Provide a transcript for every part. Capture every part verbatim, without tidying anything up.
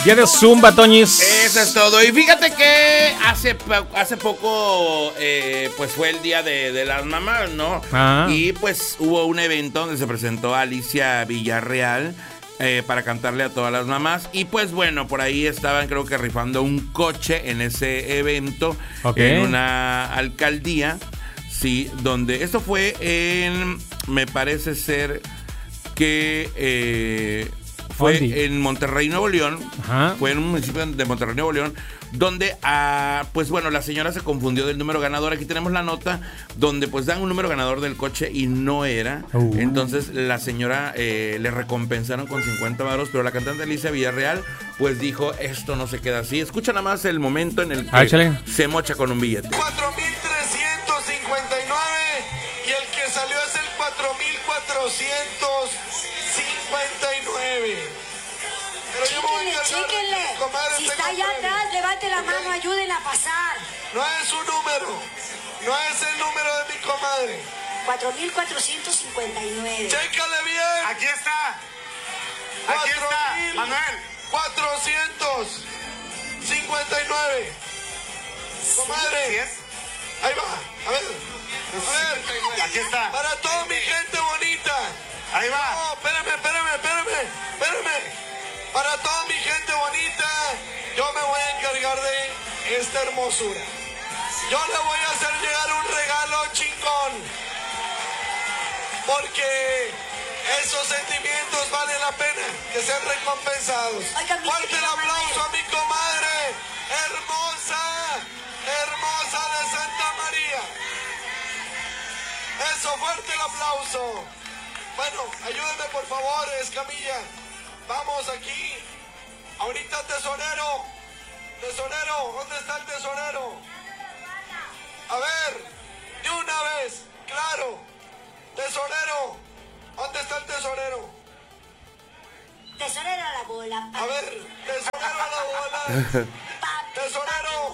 Día de Zumba, Toñis. Eso es todo. Y fíjate que hace, hace poco, eh, pues fue el Día de, de las Mamás, ¿no? Ah. Y pues hubo un evento donde se presentó Alicia Villarreal eh, para cantarle a todas las mamás. Y pues bueno, por ahí estaban creo que rifando un coche en ese evento, okay, en una alcaldía, sí, donde esto fue en, me parece ser que... Eh, Fue Ondi. en Monterrey, Nuevo León. Ajá. Fue en un municipio de Monterrey, Nuevo León, donde, ah, pues bueno, la señora se confundió del número ganador. Aquí tenemos la nota donde pues dan un número ganador del coche y no era. Uh. Entonces la señora eh, le recompensaron con cincuenta varos, pero la cantante Alicia Villarreal pues dijo, esto no se queda así. Escucha nada más el momento en el que ah, échale. se mocha con un billete. cuatro mil trescientos cincuenta y nueve y el que salió es el cuatro mil cuatrocientos cincuenta y nueve. Pero yo me voy a encargar de que mi comadre Si tenga está allá un premio. atrás, levante la mano, ayúdenla a pasar. No es su número, no es el número de mi comadre. cuatro mil cuatrocientos cincuenta y nueve. Chécale bien. Aquí está. Aquí está, Manuel. cuatrocientos cincuenta y nueve. Comadre. ¿Sí es? Ahí va. A ver. A ver. Aquí está. Para toda mi gente bonita. Ahí va. No, espérame, espérame, espérame, espérame. Para toda mi gente bonita, yo me voy a encargar de esta hermosura. Yo le voy a hacer llegar un regalo chingón. Porque esos sentimientos valen la pena que sean recompensados. Oigan, mi Fuerte el querida aplauso madre. a mi comadre, hermosa, hermosa de Santa María. Eso, fuerte el aplauso. Bueno, ayúdenme por favor, Escamilla. Vamos aquí. Ahorita tesorero. Tesorero, ¿dónde está el tesorero? A ver, de una vez, claro. Tesorero, ¿dónde está el tesorero? Tesorero a la bola. A ver, tesorero a la bola. Tesorero,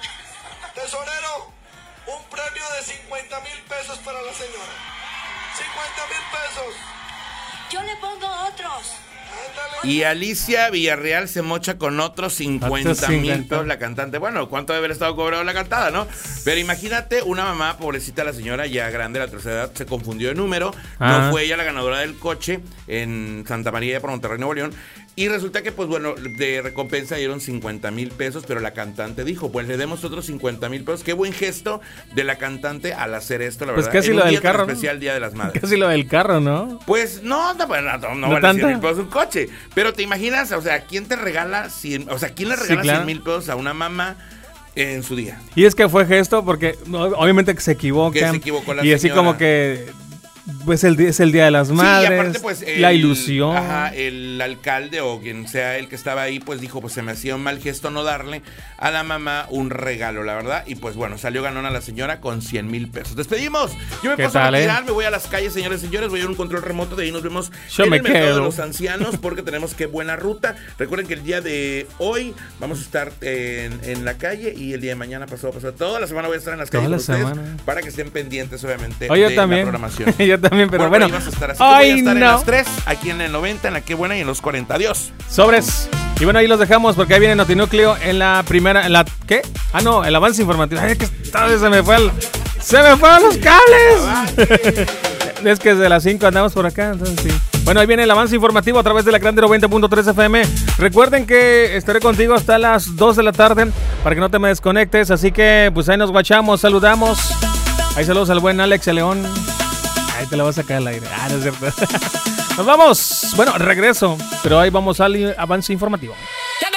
tesorero, un premio de cincuenta mil pesos para la señora. cincuenta mil pesos. Yo le pongo otros. Ándale. Y Alicia Villarreal se mocha con otros cincuenta mil pesos la cantante. Bueno, ¿cuánto debe haber estado cobrado la cantada, no? Pero imagínate, una mamá, pobrecita la señora, ya grande, la tercera edad, se confundió de número. Ah. No fue ella la ganadora del coche en Santa María por Monterrey, Nuevo León. Y resulta que, pues bueno, de recompensa dieron cincuenta mil pesos, pero la cantante dijo, pues le demos otros cincuenta mil pesos. Qué buen gesto de la cantante al hacer esto, la Pues verdad. casi en lo un del día tan carro, ¿no? especial, Día de las Madres. Casi lo del carro, ¿no? Pues no, no, no, no, no ¿No vale tanto? cien mil pesos un coche. Pero te imaginas, o sea, ¿quién te regala cien, o sea, quién le Sí, regala claro. cien mil pesos a una mamá en su día? Y es que fue gesto porque no, obviamente que se equivocan. Que se equivocó la y así señora. como que pues el, di- es el Día de las Sí, Madres, y aparte, pues, el- la ilusión. Ajá, el alcalde o quien sea el que estaba ahí, pues dijo, pues se me hacía un mal gesto no darle a la mamá un regalo, la verdad. Y pues bueno, salió ganona la señora con cien mil pesos. ¡Despedimos! Yo me ¿Qué paso tal, a eh? retirar, me voy a las calles, señores y señores, voy a ir a un control remoto, de ahí nos vemos Yo en me el mercado quedo. de los ancianos, porque tenemos que buena ruta. Recuerden que el día de hoy vamos a estar en, en la calle y el día de mañana pasado, pasado, toda la semana voy a estar en las Toda calles la con ustedes semana. para que estén pendientes, obviamente, Oye, yo de también. la programación. Yo también, pero bueno. ahí vas a estar, así que voy a Ay, estar en no. las tres, aquí en el noventa, en la que buena y en los cuarenta. Adiós. Sobres. Y bueno, ahí los dejamos porque ahí viene Notinúcleo en la primera, en la ¿qué? Ah, no, el avance informativo. Ay, que esta vez se me fue el, se me fueron los cables. Es que desde las cinco andamos por acá, entonces sí. Bueno, ahí viene el avance informativo a través de la Grande noventa punto tres F M. Recuerden que estaré contigo hasta las dos de la tarde para que no te me desconectes, así que pues ahí nos guachamos, saludamos. Ahí saludos al buen Alex León. Ahí te la vas a sacar al aire. Ah, no es cierto. Nos vamos. Bueno, regreso, pero ahí vamos al avance informativo.